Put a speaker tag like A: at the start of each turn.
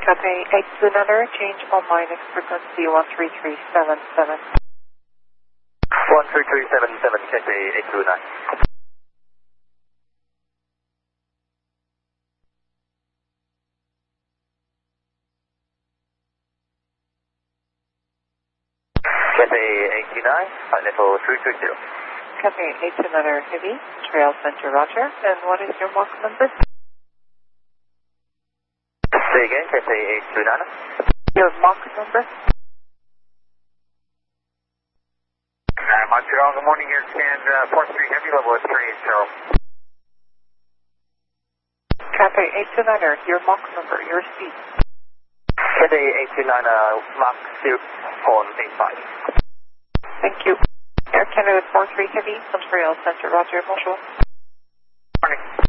A: Cathay 829, change on minus frequency 13377.
B: 13377, Cathay 829. Cathay 829, level 330.
A: Cathay 829 Heavy, Trail Center Roger, and what is your Mach number?
B: Say again, Cathay 829.
A: Your Mach number?
C: Montreal, good morning, here scan 43 Heavy, level is 380.
A: Cathay 829, your Mach number, your speed.
B: Cathay 829, Mach 0.85.
A: Thank you. Air Canada 43 Heavy, Montreal Center Roger, bonjour.
C: Morning.